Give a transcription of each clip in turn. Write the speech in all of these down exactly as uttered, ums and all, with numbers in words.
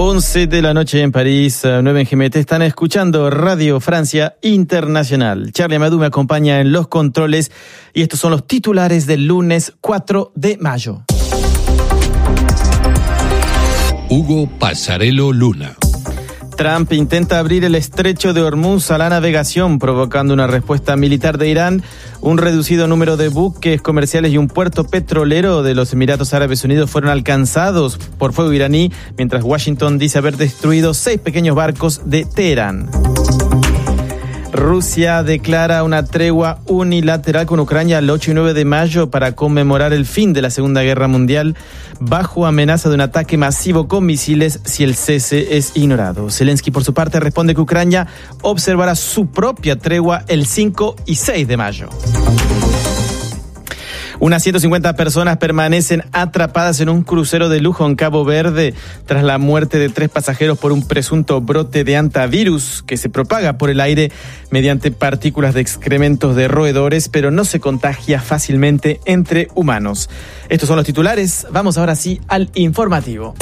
once de la noche en París, nueve en G M T. Están escuchando Radio Francia Internacional. Charlie Amadou me acompaña en los controles y estos son los titulares del lunes cuatro de mayo. Hugo Passarello Luna. Trump intenta abrir el estrecho de Hormuz a la navegación, provocando una respuesta militar de Irán. Un reducido número de buques comerciales y un puerto petrolero de los Emiratos Árabes Unidos fueron alcanzados por fuego iraní, mientras Washington dice haber destruido seis pequeños barcos de Teherán. Rusia declara una tregua unilateral con Ucrania el ocho y nueve de mayo para conmemorar el fin de la Segunda Guerra Mundial, bajo amenaza de un ataque masivo con misiles si el cese es ignorado. Zelensky, por su parte, responde que Ucrania observará su propia tregua el cinco y seis de mayo. Unas ciento cincuenta personas permanecen atrapadas en un crucero de lujo en Cabo Verde tras la muerte de tres pasajeros por un presunto brote de hantavirus que se propaga por el aire mediante partículas de excrementos de roedores, pero no se contagia fácilmente entre humanos. Estos son los titulares. Vamos ahora sí al informativo.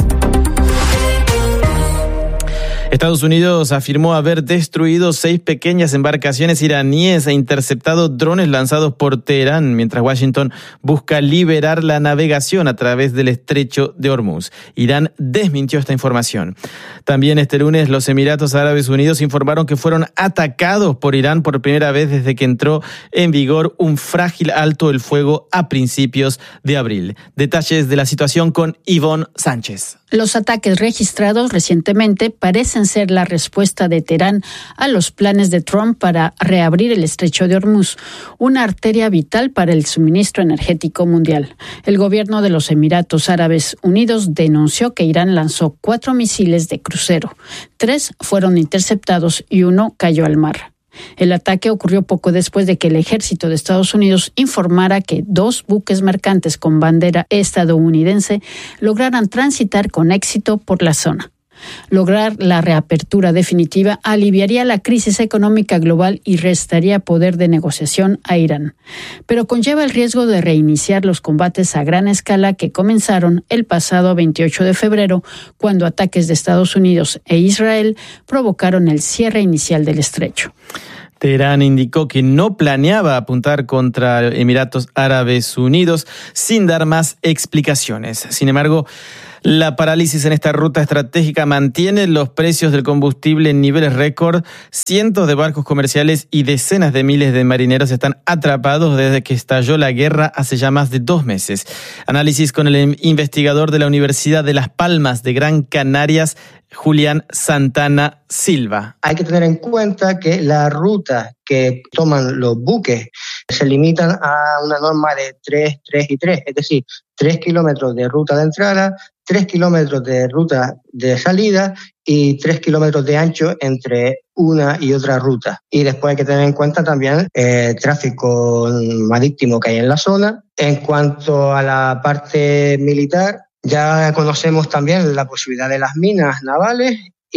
Estados Unidos afirmó haber destruido seis pequeñas embarcaciones iraníes e interceptado drones lanzados por Teherán, mientras Washington busca liberar la navegación a través del estrecho de Hormuz. Irán desmintió esta información. También este lunes los Emiratos Árabes Unidos informaron que fueron atacados por Irán por primera vez desde que entró en vigor un frágil alto el fuego a principios de abril. Detalles de la situación con Ivonne Sánchez. Los ataques registrados recientemente parecen ser la respuesta de Teherán a los planes de Trump para reabrir el estrecho de Hormuz, una arteria vital para el suministro energético mundial. El gobierno de los Emiratos Árabes Unidos denunció que Irán lanzó cuatro misiles de crucero. Tres fueron interceptados y uno cayó al mar. El ataque ocurrió poco después de que el ejército de Estados Unidos informara que dos buques mercantes con bandera estadounidense lograran transitar con éxito por la zona. Lograr la reapertura definitiva aliviaría la crisis económica global y restaría poder de negociación a Irán, pero conlleva el riesgo de reiniciar los combates a gran escala que comenzaron el pasado veintiocho de febrero, cuando ataques de Estados Unidos e Israel provocaron el cierre inicial del estrecho. Teherán indicó que no planeaba apuntar contra Emiratos Árabes Unidos sin dar más explicaciones. Sin embargo, la parálisis en esta ruta estratégica mantiene los precios del combustible en niveles récord. Cientos de barcos comerciales y decenas de miles de marineros están atrapados desde que estalló la guerra hace ya más de dos meses. Análisis con el investigador de la Universidad de Las Palmas de Gran Canarias, Julián Santana Silva. Hay que tener en cuenta que la ruta que toman los buques se limitan a una norma de tres, tres y tres, es decir, tres kilómetros de ruta de entrada, tres kilómetros de ruta de salida y tres kilómetros de ancho entre una y otra ruta. Y después hay que tener en cuenta también el tráfico marítimo que hay en la zona. En cuanto a la parte militar, ya conocemos también la posibilidad de las minas navales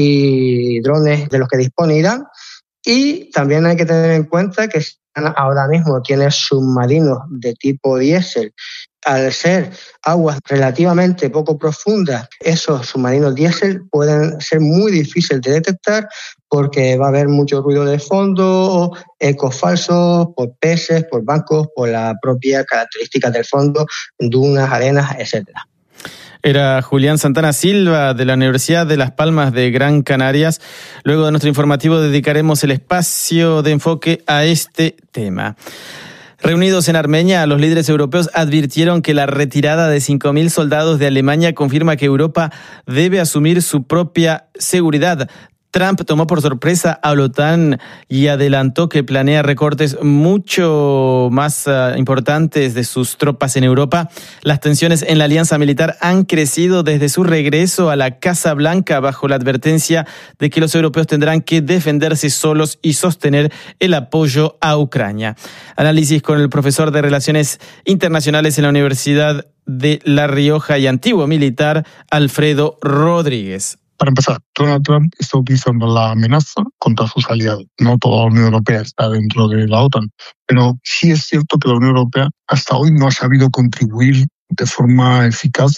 y drones de los que dispone Irán. Y también hay que tener en cuenta que ahora mismo tiene submarinos de tipo diésel. Al ser aguas relativamente poco profundas, esos submarinos diésel pueden ser muy difíciles de detectar porque va a haber mucho ruido de fondo, ecos falsos, por peces, por bancos, por la propia características del fondo, dunas, arenas, etcétera. Era Julián Santana Silva de la Universidad de Las Palmas de Gran Canarias. Luego de nuestro informativo dedicaremos el espacio de enfoque a este tema. Reunidos en Armenia, los líderes europeos advirtieron que la retirada de cinco mil soldados de Alemania confirma que Europa debe asumir su propia seguridad. Trump tomó por sorpresa a la OTAN y adelantó que planea recortes mucho más uh, importantes de sus tropas en Europa. Las tensiones en la alianza militar han crecido desde su regreso a la Casa Blanca bajo la advertencia de que los europeos tendrán que defenderse solos y sostener el apoyo a Ucrania. Análisis con el profesor de Relaciones Internacionales en la Universidad de La Rioja y antiguo militar, Alfredo Rodríguez. Para empezar, Donald Trump está utilizando la amenaza contra sus aliados. No toda la Unión Europea está dentro de la OTAN, pero sí es cierto que la Unión Europea hasta hoy no ha sabido contribuir de forma eficaz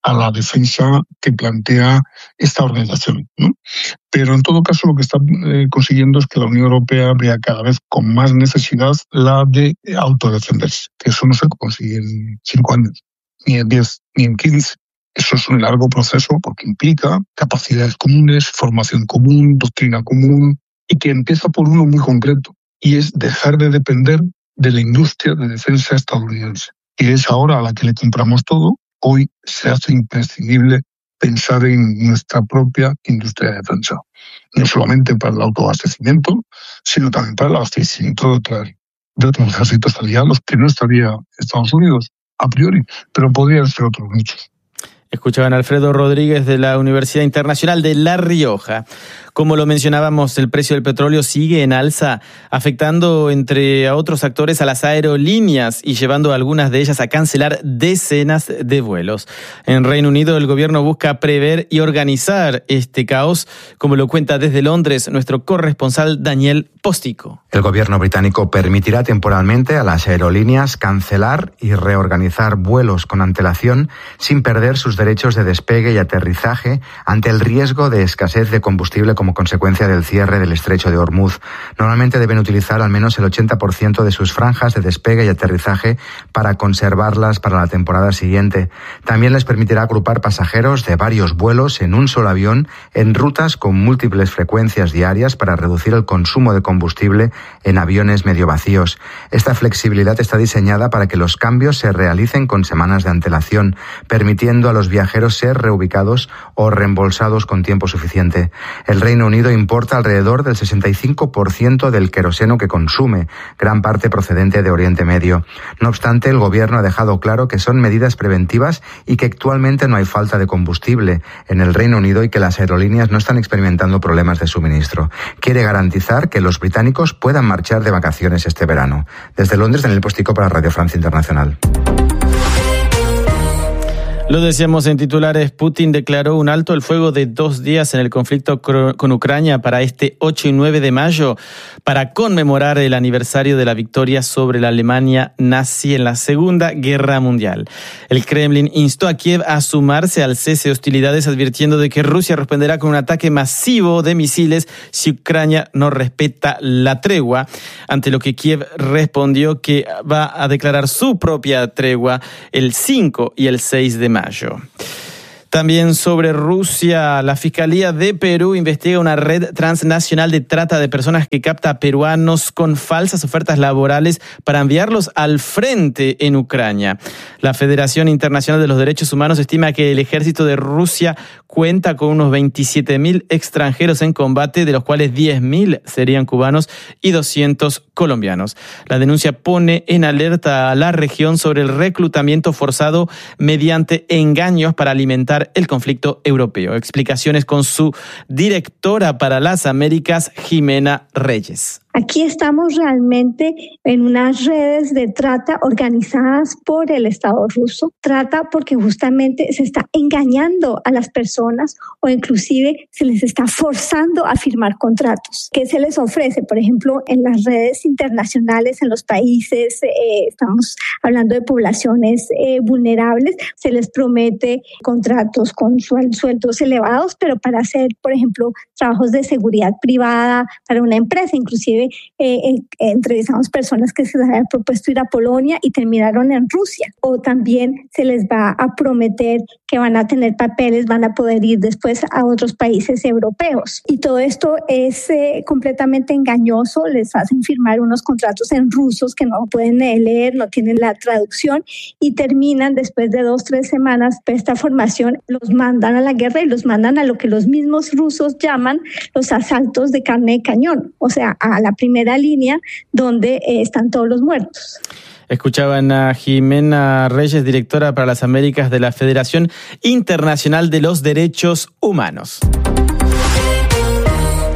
a la defensa que plantea esta organización, ¿no? Pero en todo caso lo que está eh, consiguiendo es que la Unión Europea vea cada vez con más necesidad la de autodefenderse, que eso no se consigue en cinco años, ni en diez, ni en quince. Eso es un largo proceso porque implica capacidades comunes, formación común, doctrina común, y que empieza por uno muy concreto, y es dejar de depender de la industria de defensa estadounidense, que es ahora a la que le compramos todo. Hoy se hace imprescindible pensar en nuestra propia industria de defensa, no solamente para el autoabastecimiento, sino también para el abastecimiento de, otra, de otros ejércitos aliados, que no estaría Estados Unidos a priori, pero podrían ser otros muchos. Escuchaban a Alfredo Rodríguez de la Universidad Internacional de La Rioja. Como lo mencionábamos, el precio del petróleo sigue en alza, afectando entre a otros actores a las aerolíneas y llevando a algunas de ellas a cancelar decenas de vuelos. En Reino Unido, el gobierno busca prever y organizar este caos, como lo cuenta desde Londres nuestro corresponsal Daniel Postico. El gobierno británico permitirá temporalmente a las aerolíneas cancelar y reorganizar vuelos con antelación sin perder sus derechos de despegue y aterrizaje ante el riesgo de escasez de combustible como consecuencia del cierre del estrecho de Hormuz. Normalmente deben utilizar al menos el ochenta por ciento de sus franjas de despegue y aterrizaje para conservarlas para la temporada siguiente. También les permitirá agrupar pasajeros de varios vuelos en un solo avión en rutas con múltiples frecuencias diarias para reducir el consumo de combustible en aviones medio vacíos. Esta flexibilidad está diseñada para que los cambios se realicen con semanas de antelación, permitiendo a los viajeros ser reubicados o reembolsados con tiempo suficiente. El Reino Unido importa alrededor del sesenta y cinco por ciento del queroseno que consume, gran parte procedente de Oriente Medio. No obstante, el gobierno ha dejado claro que son medidas preventivas y que actualmente no hay falta de combustible en el Reino Unido y que las aerolíneas no están experimentando problemas de suministro. Quiere garantizar que los británicos puedan marchar de vacaciones este verano. Desde Londres, Daniel Postico para Radio Francia Internacional. Lo decíamos en titulares, Putin declaró un alto el fuego de dos días en el conflicto con Ucrania para este ocho y nueve de mayo, para conmemorar el aniversario de la victoria sobre la Alemania nazi en la Segunda Guerra Mundial. El Kremlin instó a Kiev a sumarse al cese de hostilidades, advirtiendo de que Rusia responderá con un ataque masivo de misiles si Ucrania no respeta la tregua, ante lo que Kiev respondió que va a declarar su propia tregua el cinco y el seis de mayo. También sobre Rusia, la Fiscalía de Perú investiga una red transnacional de trata de personas que capta a peruanos con falsas ofertas laborales para enviarlos al frente en Ucrania. La Federación Internacional de los Derechos Humanos estima que el ejército de Rusia cuenta con unos veintisiete mil extranjeros en combate, de los cuales diez mil serían cubanos y doscientos colombianos. La denuncia pone en alerta a la región sobre el reclutamiento forzado mediante engaños para alimentar el conflicto europeo. Explicaciones con su directora para las Américas, Jimena Reyes. Aquí estamos realmente en unas redes de trata organizadas por el Estado ruso. Trata porque justamente se está engañando a las personas o inclusive se les está forzando a firmar contratos. ¿Qué se les ofrece? Por ejemplo, en las redes internacionales, en los países, eh, estamos hablando de poblaciones eh, vulnerables, se les promete contratos con sueldos elevados, pero para hacer, por ejemplo, trabajos de seguridad privada para una empresa, inclusive Eh, eh, entrevistamos personas que se les había propuesto ir a Polonia y terminaron en Rusia. O también se les va a prometer que van a tener papeles, van a poder ir después a otros países europeos. Y todo esto es eh, completamente engañoso. Les hacen firmar unos contratos en rusos que no pueden leer, no tienen la traducción y terminan después de dos, tres semanas de esta formación, los mandan a la guerra y los mandan a lo que los mismos rusos llaman los asaltos de carne de cañón, o sea, a la primera línea donde eh, están todos los muertos. Escuchaban a Jimena Reyes, directora para las Américas de la Federación Internacional de los Derechos Humanos.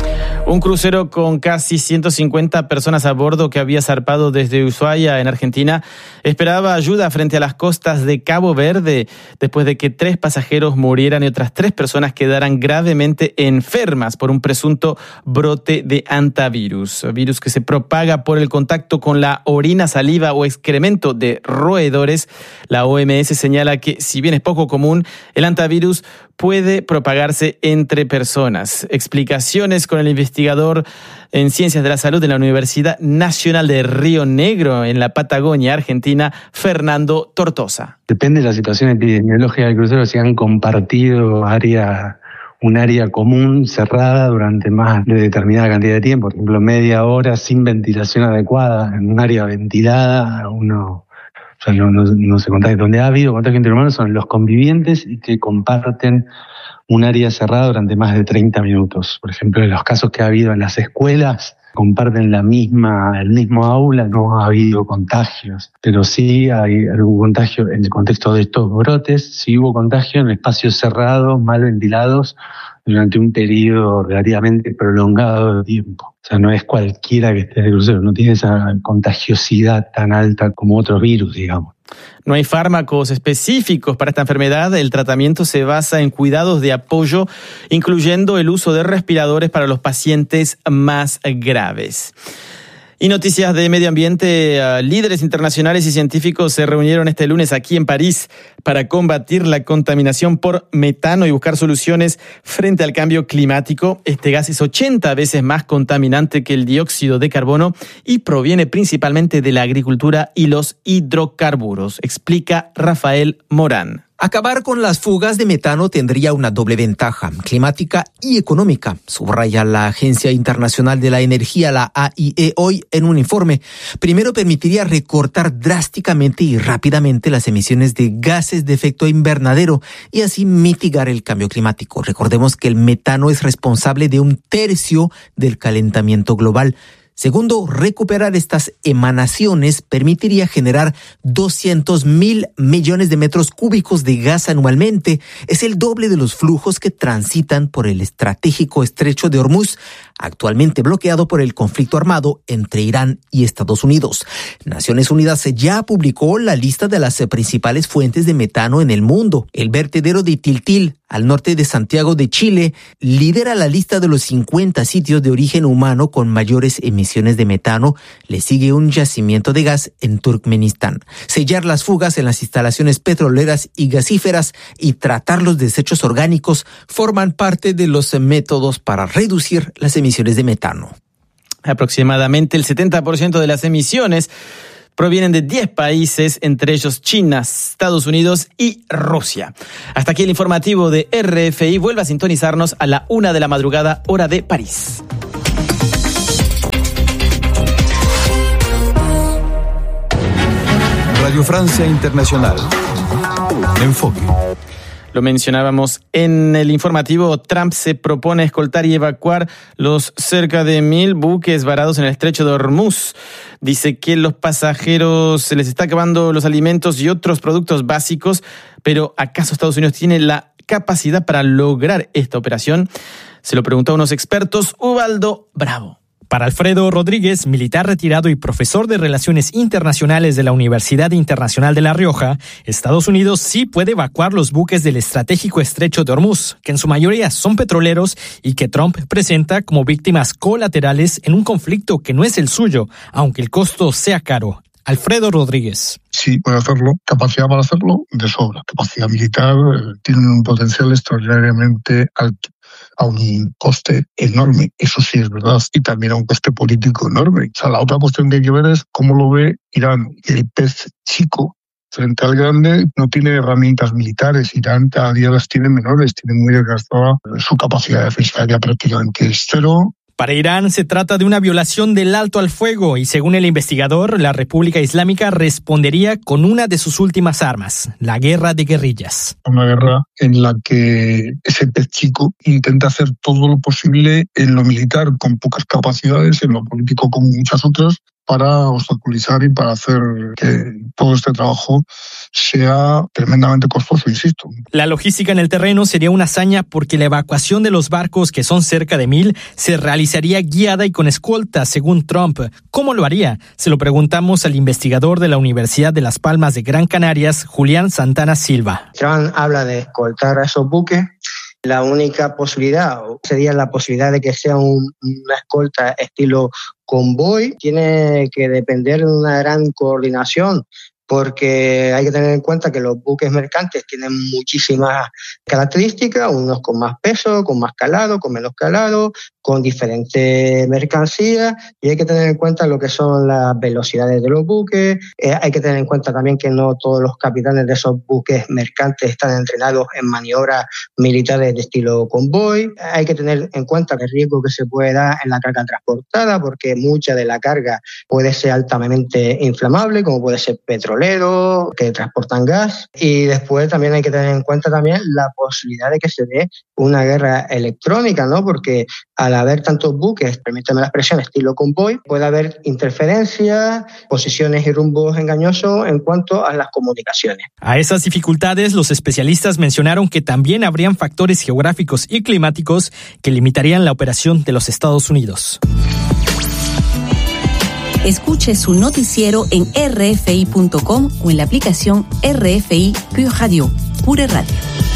Un crucero con casi ciento cincuenta personas a bordo que había zarpado desde Ushuaia, en Argentina, esperaba ayuda frente a las costas de Cabo Verde después de que tres pasajeros murieran y otras tres personas quedaran gravemente enfermas por un presunto brote de hantavirus, virus que se propaga por el contacto con la orina, saliva o excremento de roedores. La O M S señala que, si bien es poco común, el hantavirus puede propagarse entre personas. Explicaciones con el investigador en Ciencias de la Salud de la Universidad Nacional de Río Negro, en la Patagonia Argentina, Fernando Tortosa. Depende de la situación epidemiológica del crucero, si han compartido área, un área común cerrada durante más de determinada cantidad de tiempo, por ejemplo, media hora sin ventilación adecuada, en un área ventilada, uno... O sea, no, no, no se contagia. Donde ha habido contagio entre humanos son los convivientes y que comparten un área cerrada durante más de treinta minutos. Por ejemplo, en los casos que ha habido en las escuelas, comparten la misma, el mismo aula, no ha habido contagios. Pero sí hay algún contagio en el contexto de estos brotes, sí hubo contagio en espacios cerrados, mal ventilados, durante un periodo relativamente prolongado de tiempo. O sea, no es cualquiera que esté en el crucero, no tiene esa contagiosidad tan alta como otros virus, digamos. No hay fármacos específicos para esta enfermedad. El tratamiento se basa en cuidados de apoyo, incluyendo el uso de respiradores para los pacientes más graves. Y noticias de medio ambiente, uh, líderes internacionales y científicos se reunieron este lunes aquí en París para combatir la contaminación por metano y buscar soluciones frente al cambio climático. Este gas es ochenta veces más contaminante que el dióxido de carbono y proviene principalmente de la agricultura y los hidrocarburos, explica Rafael Morán. Acabar con las fugas de metano tendría una doble ventaja, climática y económica, subraya la Agencia Internacional de la Energía, la A I E, hoy en un informe. Primero, permitiría recortar drásticamente y rápidamente las emisiones de gases de efecto invernadero y así mitigar el cambio climático. Recordemos que el metano es responsable de un tercio del calentamiento global. Segundo, recuperar estas emanaciones permitiría generar doscientos mil millones de metros cúbicos de gas anualmente. Es el doble de los flujos que transitan por el estratégico estrecho de Hormuz, actualmente bloqueado por el conflicto armado entre Irán y Estados Unidos. Naciones Unidas ya publicó la lista de las principales fuentes de metano en el mundo. El vertedero de Tiltil, al norte de Santiago de Chile, lidera la lista de los cincuenta sitios de origen humano con mayores emisiones de metano. Le sigue un yacimiento de gas en Turkmenistán. Sellar las fugas en las instalaciones petroleras y gasíferas y tratar los desechos orgánicos forman parte de los métodos para reducir las emisiones de metano. Aproximadamente el setenta por ciento de las emisiones provienen de diez países, entre ellos China, Estados Unidos y Rusia. Hasta aquí el informativo de R F I. Vuelve a sintonizarnos a la una de la madrugada, hora de París. Radio Francia Internacional. Enfoque. Lo mencionábamos en el informativo. Trump se propone escoltar y evacuar los cerca de mil buques varados en el estrecho de Hormuz. Dice que los pasajeros se les está acabando los alimentos y otros productos básicos, pero ¿acaso Estados Unidos tiene la capacidad para lograr esta operación? Se lo preguntó a unos expertos. Ubaldo Bravo. Para Alfredo Rodríguez, militar retirado y profesor de Relaciones Internacionales de la Universidad Internacional de La Rioja, Estados Unidos sí puede evacuar los buques del estratégico estrecho de Hormuz, que en su mayoría son petroleros y que Trump presenta como víctimas colaterales en un conflicto que no es el suyo, aunque el costo sea caro. Alfredo Rodríguez. Sí, puede hacerlo. Capacidad para hacerlo, de sobra. Capacidad militar, eh, tiene un potencial extraordinariamente alto, a un coste enorme, eso sí es verdad, y también a un coste político enorme. O sea, la otra cuestión que hay que ver es cómo lo ve Irán. El pez chico frente al grande no tiene herramientas militares. Irán cada día las tiene menores, tiene muy desgastada su capacidad defensiva, ya prácticamente es cero. Para Irán se trata de una violación del alto al fuego y, según el investigador, la República Islámica respondería con una de sus últimas armas, la guerra de guerrillas. Una guerra en la que ese pez chico intenta hacer todo lo posible en lo militar con pocas capacidades, en lo político con muchas otras, para obstaculizar y para hacer que todo este trabajo sea tremendamente costoso, insisto. La logística en el terreno sería una hazaña porque la evacuación de los barcos, que son cerca de mil, se realizaría guiada y con escolta, según Trump. ¿Cómo lo haría? Se lo preguntamos al investigador de la Universidad de Las Palmas de Gran Canarias, Julián Santana Silva. Trump habla de escoltar a esos buques. La única posibilidad sería la posibilidad de que sea un, una escolta estilo convoy. Tiene que depender de una gran coordinación, porque hay que tener en cuenta que los buques mercantes tienen muchísimas características, unos con más peso, con más calado, con menos calado, con diferentes mercancías, y hay que tener en cuenta lo que son las velocidades de los buques. Eh, hay que tener en cuenta también que no todos los capitanes de esos buques mercantes están entrenados en maniobras militares de estilo convoy. Hay que tener en cuenta el riesgo que se puede dar en la carga transportada, porque mucha de la carga puede ser altamente inflamable, como puede ser petrolero, que transportan gas. Y después también hay que tener en cuenta también la posibilidad de que se dé una guerra electrónica, ¿no? Porque al haber tantos buques, permíteme la expresión, estilo convoy, puede haber interferencias, posiciones y rumbos engañosos en cuanto a las comunicaciones. A esas dificultades, los especialistas mencionaron que también habrían factores geográficos y climáticos que limitarían la operación de los Estados Unidos. Escuche su noticiero en erre efe i punto com o en la aplicación R F I Pure Radio, Pure Radio.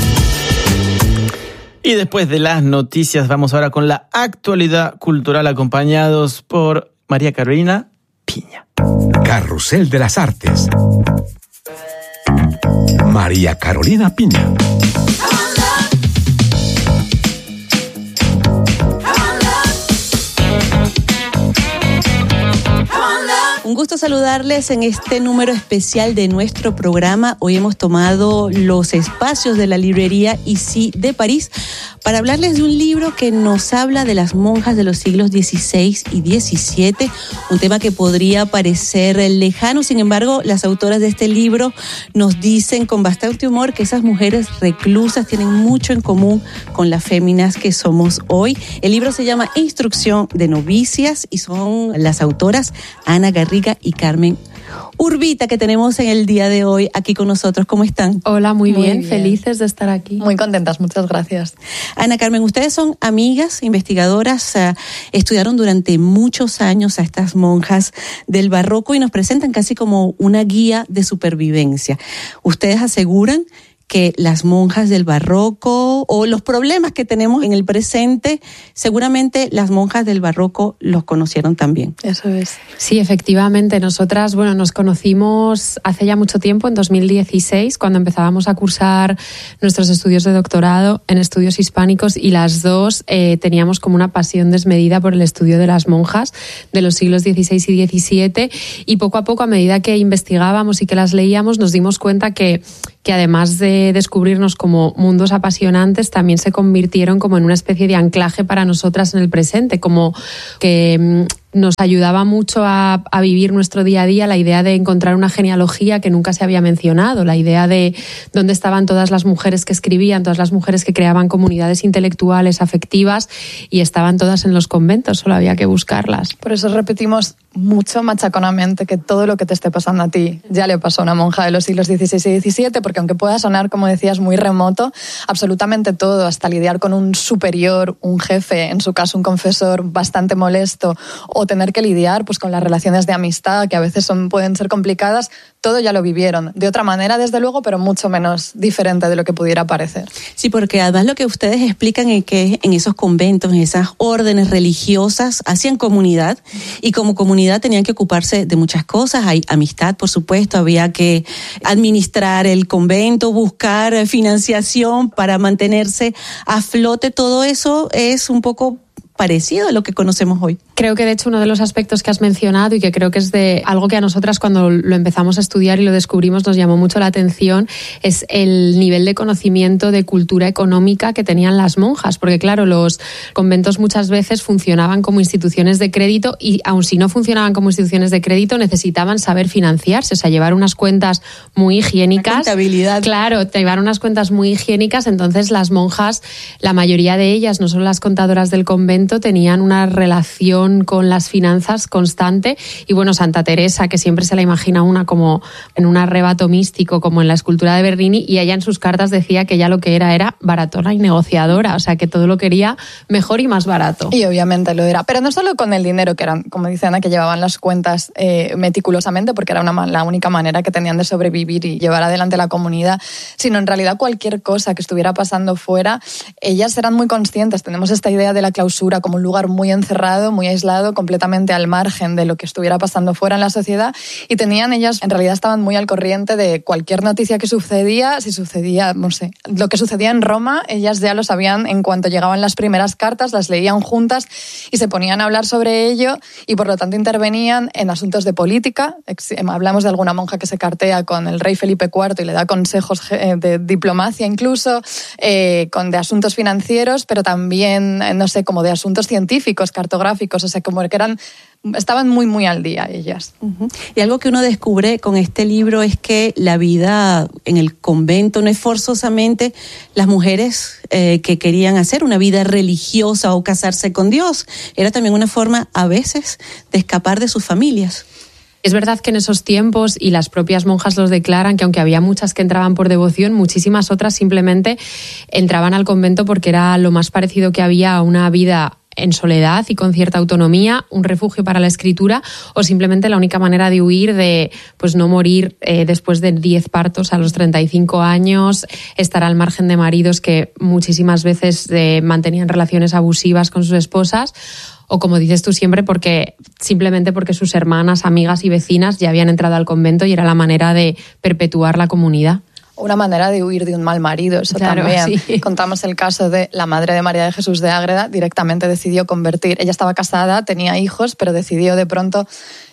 Y después de las noticias, vamos ahora con la actualidad cultural, acompañados por María Carolina Piña. Carrusel de las Artes. María Carolina Piña. Un gusto saludarles en este número especial de nuestro programa. Hoy hemos tomado los espacios de la librería Issy de París para hablarles de un libro que nos habla de las monjas de los siglos dieciséis y diecisiete, un tema que podría parecer lejano. Sin embargo, las autoras de este libro nos dicen con bastante humor que esas mujeres reclusas tienen mucho en común con las féminas que somos hoy. El libro se llama Instrucción de novicias y son las autoras Ana Garriga y Carmen Urbita, que tenemos en el día de hoy aquí con nosotros. ¿Cómo están? Hola, muy, muy bien. bien, felices de estar aquí. Muy contentas, muchas gracias. Ana Carmen, ustedes son amigas, investigadoras, uh, estudiaron durante muchos años a estas monjas del barroco y nos presentan casi como una guía de supervivencia. Ustedes aseguran que las monjas del barroco o los problemas que tenemos en el presente, seguramente las monjas del barroco los conocieron también. Eso es. Sí, efectivamente. Nosotras, bueno, nos conocimos hace ya mucho tiempo, en dos mil dieciséis, cuando empezábamos a cursar nuestros estudios de doctorado en estudios hispánicos, y las dos eh, teníamos como una pasión desmedida por el estudio de las monjas de los siglos dieciséis y diecisiete, y poco a poco, a medida que investigábamos y que las leíamos, nos dimos cuenta que que además de descubrirnos como mundos apasionantes, también se convirtieron como en una especie de anclaje para nosotras en el presente, como que nos ayudaba mucho a, a vivir nuestro día a día la idea de encontrar una genealogía que nunca se había mencionado, la idea de dónde estaban todas las mujeres que escribían, todas las mujeres que creaban comunidades intelectuales, afectivas, y estaban todas en los conventos, solo había que buscarlas. Por eso repetimos mucho machaconamente que todo lo que te esté pasando a ti ya le pasó a una monja de los siglos dieciséis y diecisiete, porque aunque pueda sonar, como decías, muy remoto, absolutamente todo, hasta lidiar con un superior, un jefe, en su caso un confesor bastante molesto, o tener que lidiar pues con las relaciones de amistad, que a veces son, pueden ser complicadas, todo ya lo vivieron. De otra manera, desde luego, pero mucho menos diferente de lo que pudiera parecer. Sí, porque además lo que ustedes explican es que en esos conventos, en esas órdenes religiosas, hacían comunidad, y como comunidad tenían que ocuparse de muchas cosas. Hay amistad, por supuesto, había que administrar el convento, buscar financiación para mantenerse a flote. Todo eso es un poco parecido a lo que conocemos hoy. Creo que de hecho uno de los aspectos que has mencionado, y que creo que es de algo que a nosotras cuando lo empezamos a estudiar y lo descubrimos nos llamó mucho la atención, es el nivel de conocimiento de cultura económica que tenían las monjas, porque claro, los conventos muchas veces funcionaban como instituciones de crédito, y aun si no funcionaban como instituciones de crédito necesitaban saber financiarse, o sea, llevar unas cuentas muy higiénicas. La contabilidad. Claro, llevar unas cuentas muy higiénicas. Entonces las monjas, la mayoría de ellas, no solo las contadoras del convento, tenían una relación obsesión con las finanzas constante. Y bueno, Santa Teresa, que siempre se la imagina una como en un arrebato místico, como en la escultura de Bernini, y ella en sus cartas decía que ella lo que era era baratona y negociadora, o sea que todo lo quería mejor y más barato. Y obviamente lo era, pero no solo con el dinero, que eran, como dice Ana, que llevaban las cuentas eh, meticulosamente, porque era una, la única manera que tenían de sobrevivir y llevar adelante la comunidad, sino en realidad cualquier cosa que estuviera pasando fuera, ellas eran muy conscientes. Tenemos esta idea de la clausura como un lugar muy encerrado, muy aislado, completamente al margen de lo que estuviera pasando fuera en la sociedad, y tenían, ellas en realidad estaban muy al corriente de cualquier noticia que sucedía. Si sucedía, no sé, lo que sucedía en Roma, ellas ya lo sabían en cuanto llegaban las primeras cartas, las leían juntas y se ponían a hablar sobre ello, y por lo tanto intervenían en asuntos de política. Hablamos de alguna monja que se cartea con el rey Felipe cuarto y le da consejos de diplomacia incluso, eh, con de asuntos financieros, pero también, no sé, como de asuntos científicos, cartográficos, o sea, como que eran... estaban muy, muy al día ellas. Uh-huh. Y algo que uno descubre con este libro es que la vida en el convento no es forzosamente las mujeres eh, que querían hacer una vida religiosa o casarse con Dios. Era también una forma, a veces, de escapar de sus familias. Es verdad que en esos tiempos, y las propias monjas los declaran, que aunque había muchas que entraban por devoción, muchísimas otras simplemente entraban al convento porque era lo más parecido que había a una vida en soledad y con cierta autonomía, un refugio para la escritura, o simplemente la única manera de huir de pues no morir eh, después de diez partos a los treinta y cinco años, estar al margen de maridos que muchísimas veces eh, mantenían relaciones abusivas con sus esposas, o como dices tú siempre, porque simplemente porque sus hermanas, amigas y vecinas ya habían entrado al convento y era la manera de perpetuar la comunidad. Una manera de huir de un mal marido, eso claro, también. Sí. Contamos el caso de la madre de María de Jesús de Ágreda, directamente decidió convertir, ella estaba casada, tenía hijos, pero decidió de pronto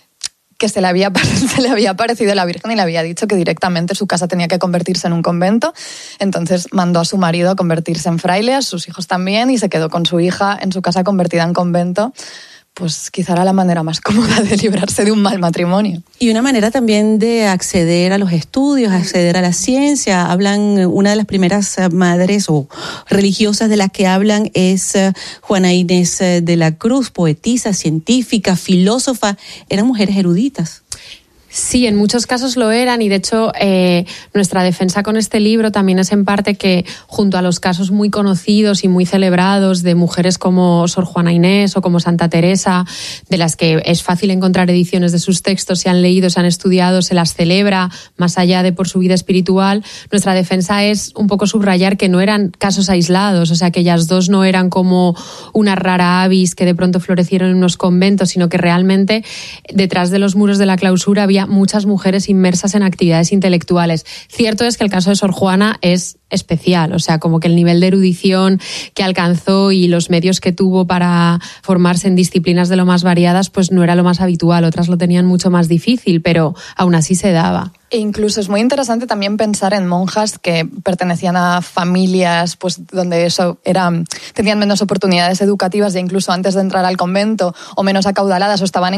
que se le había, se le había aparecido la Virgen y le había dicho que directamente su casa tenía que convertirse en un convento. Entonces mandó a su marido a convertirse en fraile, a sus hijos también, y se quedó con su hija en su casa convertida en convento. Pues quizá era la manera más cómoda de librarse de un mal matrimonio. Y una manera también de acceder a los estudios, acceder a la ciencia. Hablan, una de las primeras madres o religiosas de las que hablan es Juana Inés de la Cruz, poetisa, científica, filósofa. Eran mujeres eruditas. Sí, en muchos casos lo eran, y de hecho eh, nuestra defensa con este libro también es en parte que, junto a los casos muy conocidos y muy celebrados de mujeres como Sor Juana Inés o como Santa Teresa, de las que es fácil encontrar ediciones de sus textos, se han leído, se han estudiado, se las celebra más allá de por su vida espiritual, nuestra defensa es un poco subrayar que no eran casos aislados, o sea, que ellas dos no eran como una rara avis que de pronto florecieron en unos conventos, sino que realmente detrás de los muros de la clausura había muchas mujeres inmersas en actividades intelectuales. Cierto es que el caso de Sor Juana es especial, o sea, como que el nivel de erudición que alcanzó y los medios que tuvo para formarse en disciplinas de lo más variadas, pues no era lo más habitual, otras lo tenían mucho más difícil, pero aún así se daba. E incluso es muy interesante también pensar en monjas que pertenecían a familias pues donde eso era, tenían menos oportunidades educativas, ya incluso antes de entrar al convento, o menos acaudaladas, o estaban en